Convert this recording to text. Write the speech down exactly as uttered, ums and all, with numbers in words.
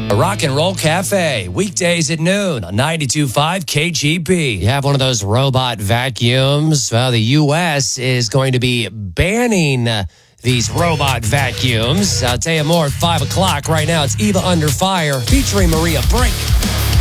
A Rock and Roll Cafe, weekdays at noon on ninety-two point five K G P. You have one of those robot vacuums. Well, the U S is going to be banning uh, these robot vacuums. I'll tell you more at five o'clock. Right now, it's Eva Under Fire featuring Maria Brink.